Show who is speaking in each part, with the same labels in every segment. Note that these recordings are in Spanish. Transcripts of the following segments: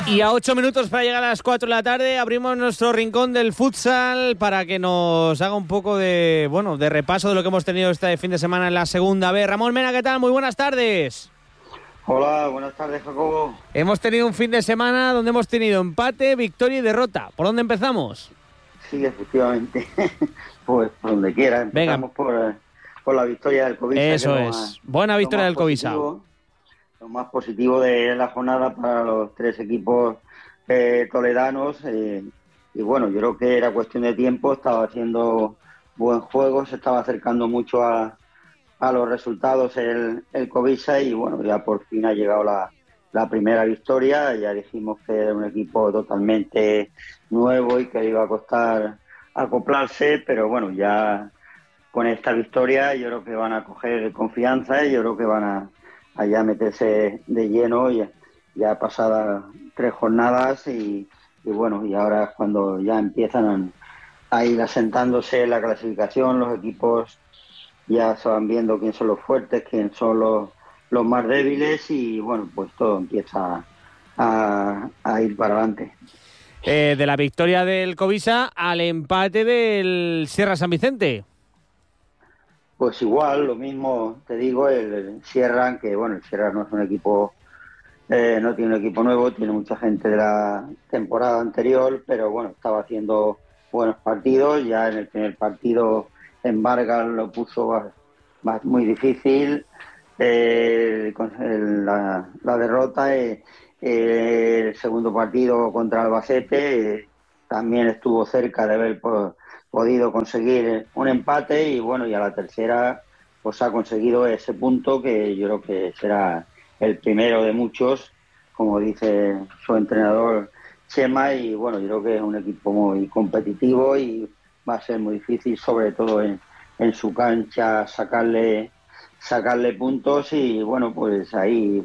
Speaker 1: Y a 8 minutos para llegar a las 4 de la tarde abrimos nuestro rincón del futsal para que nos haga un poco de repaso de lo que hemos tenido este fin de semana en la segunda B. Ramón Mena, ¿qué tal? Muy buenas tardes.
Speaker 2: Hola, buenas tardes, Jacobo.
Speaker 1: Hemos tenido un fin de semana donde hemos tenido empate, victoria y derrota. ¿Por dónde empezamos?
Speaker 2: Sí, efectivamente. Pues por donde quiera. Empezamos por la victoria del Covisa.
Speaker 1: Eso es. Buena victoria del Covisa.
Speaker 2: Lo más positivo de la jornada para los tres equipos toledanos. Y bueno, yo creo que era cuestión de tiempo. Estaba haciendo buen juego, se estaba acercando mucho a los resultados el Covisa y bueno, ya por fin ha llegado la primera victoria. Ya dijimos que era un equipo totalmente nuevo y que le iba a costar acoplarse, pero bueno, ya con esta victoria yo creo que van a coger confianza y yo creo que van a ya meterse de lleno ya pasadas 3 jornadas y bueno, y ahora es cuando ya empiezan a ir asentándose la clasificación, los equipos ya se van viendo quién son los fuertes, quién son los más débiles y bueno, pues todo empieza a ir para adelante.
Speaker 1: De la victoria del Covisa al empate del Sierra San Vicente.
Speaker 2: Pues igual, lo mismo te digo, el Sierra, que bueno, el Sierra no es un equipo, no tiene un equipo nuevo, tiene mucha gente de la temporada anterior, pero bueno, estaba haciendo buenos partidos, ya en el primer partido en Vargas lo puso muy difícil, la derrota, el segundo partido contra Albacete también estuvo cerca de haber podido conseguir un empate y bueno, y a la tercera pues ha conseguido ese punto que yo creo que será el primero de muchos, como dice su entrenador Chema, y bueno, yo creo que es un equipo muy competitivo y va a ser muy difícil, sobre todo en su cancha, sacarle puntos y bueno, pues ahí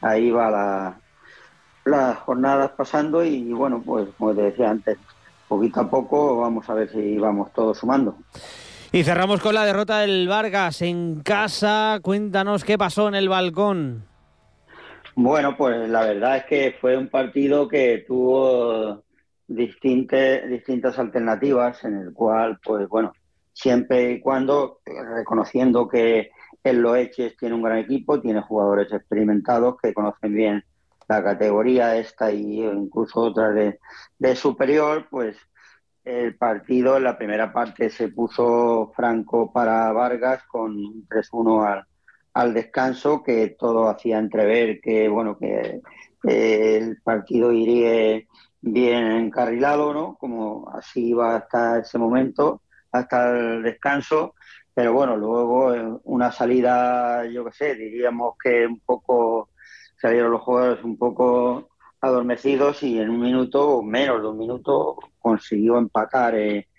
Speaker 2: va las jornadas pasando y bueno, pues como te decía antes, poquito a poco vamos a ver si vamos todos sumando.
Speaker 1: Y cerramos con la derrota del Vargas en casa. Cuéntanos qué pasó en el balcón.
Speaker 2: Bueno, pues la verdad es que fue un partido que tuvo distintas alternativas, en el cual, pues bueno, siempre y cuando, reconociendo que el Loeches tiene un gran equipo, tiene jugadores experimentados que conocen bien la categoría esta y incluso otras de superior, pues el partido en la primera parte se puso franco para Vargas con 3-1 al descanso, que todo hacía entrever que bueno que el partido iría bien encarrilado, ¿no? Como así iba hasta ese momento, hasta el descanso, pero bueno, luego una salida, yo qué sé, diríamos que un poco salieron los jugadores un poco adormecidos y en un minuto o menos de un minuto consiguió empatar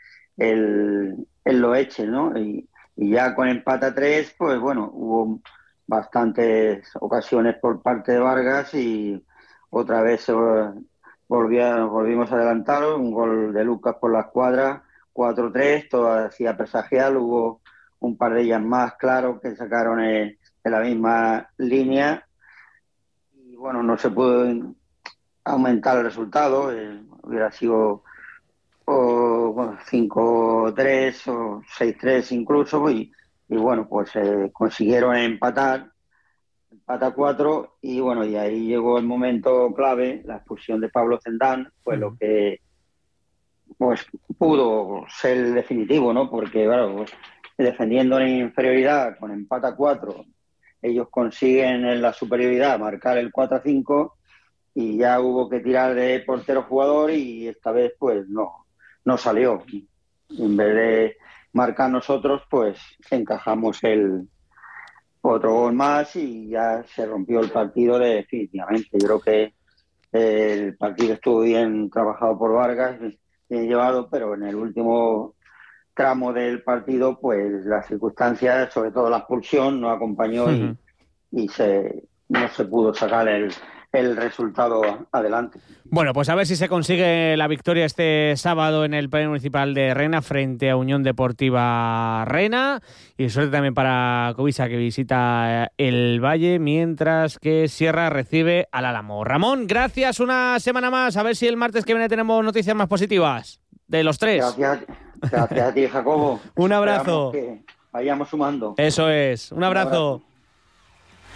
Speaker 2: el Loeche, ¿no? Y ya con empate a 3, pues bueno, hubo bastantes ocasiones por parte de Vargas y otra vez volvimos a adelantar, un gol de Lucas por la escuadra, 4-3, todo hacía presagiar, hubo un par de ellas más, claro, que sacaron en la misma línea y bueno, no se pudo aumentar el resultado, hubiera sido 5-3 o 6-3 incluso, y bueno, pues consiguieron empata 4 y bueno, y ahí llegó el momento clave, la expulsión de Pablo Zendán, pues lo que pues pudo ser definitivo, ¿no? Porque claro, pues, defendiendo en inferioridad con empate 4, ellos consiguen en la superioridad marcar el 4-5 y ya hubo que tirar de portero jugador y esta vez pues no salió. En vez de marcar nosotros, pues encajamos el otro gol más y ya se rompió el partido definitivamente. Yo creo que el partido estuvo bien trabajado por Vargas, bien llevado, pero en el último tramo del partido, pues las circunstancias, sobre todo la expulsión, no acompañó y no se pudo sacar el resultado adelante.
Speaker 1: Bueno, pues a ver si se consigue la victoria este sábado en el Pleno Municipal de Rena frente a Unión Deportiva Rena, y suerte también para Covisa, que visita el Valle, mientras que Sierra recibe al Álamo. Ramón, gracias una semana más, a ver si el martes que viene tenemos noticias más positivas de los tres.
Speaker 2: Gracias a ti, Jacobo.
Speaker 1: Un abrazo.
Speaker 2: Esperamos que vayamos sumando.
Speaker 1: Eso es, un abrazo.